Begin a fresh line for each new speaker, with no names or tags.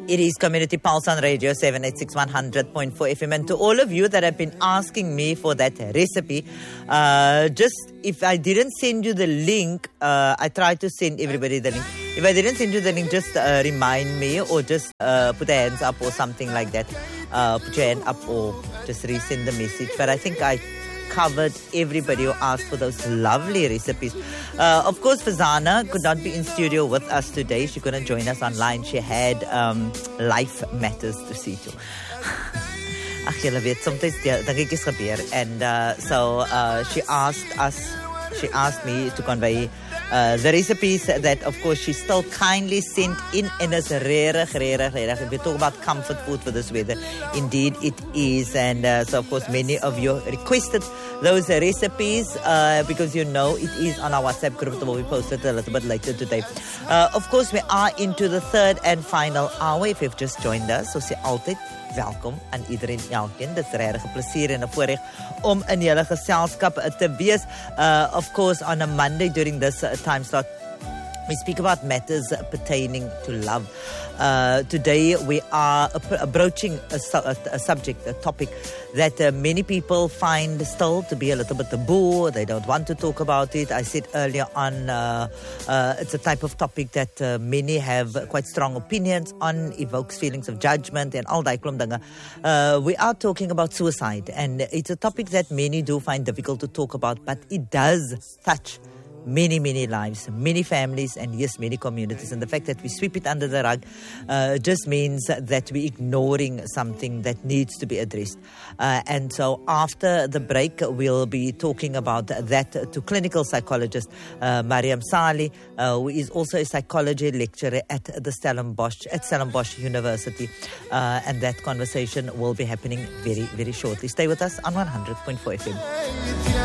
It is Community Pulse on Radio 786-100.4 FM. And to all of you that have been asking me for that recipe, just if I didn't send you the link, I tried to send everybody the link. If I didn't send you the link, just remind me or just put the hands up or something like that. Put your hand up or just resend the message. But I think I covered everybody who asked for those lovely recipes. Of course, Fazana could not be in studio with us today. She couldn't join us online. She had life matters to see to. Ach, julle weet, soms dingetjies gebeur. And so she asked me to convey the recipes that, of course, she still kindly sent in, and it's rarig. If we talk about comfort food for this weather, indeed it is. And so, of course, many of you requested those recipes because you know it is on our WhatsApp group that will be posted a little bit later today. Of course, we are into the third and final hour. If you've just joined us, so say altyd welkom aan iedereen elkeen. Dit is regtig 'n plesier en 'n voorreg om in julle geselskap te wees. Of course, on a Monday during this time slot, we speak about matters pertaining to love. Today we are broaching a subject, a topic that many people find still to be a little bit taboo. They don't want to talk about it. I said earlier on, it's a type of topic that many have quite strong opinions on, evokes feelings of judgment and all daai klomp dinge. We are talking about suicide, and it's a topic that many do find difficult to talk about, but it does touch many lives, many families, and yes, many communities. And the fact that we sweep it under the rug just means that we're ignoring something that needs to be addressed. And so after the break, we'll be talking about that to clinical psychologist Mariam Sali, who is also a psychology lecturer at the Stellenbosch University. And that conversation will be happening very shortly. Stay with us on 100.4 FM.